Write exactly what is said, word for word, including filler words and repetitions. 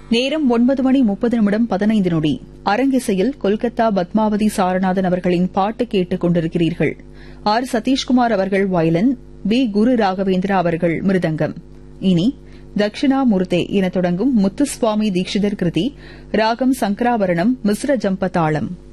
நேரம் ஒன்பது மணி முப்பது நிமிடம் பதினைந்து நொடி. அரங்கிசையில் கொல்கத்தா பத்மாவதி சாரநாதன் அவர்களின் பாட்டு கேட்டுக் கொண்டிருக்கிறீர்கள். ஆர் சதீஷ்குமார் அவர்கள் வயலின், பி குரு ராகவேந்திரா அவர்கள் மிருதங்கம். இனி தட்சிணாமூர்த்தே என தொடங்கும் முத்துசுவாமி தீட்சிதர் கிருதி, ராகம் சங்கராபரணம், மிஸ்ர ஜம்ப தாளம்.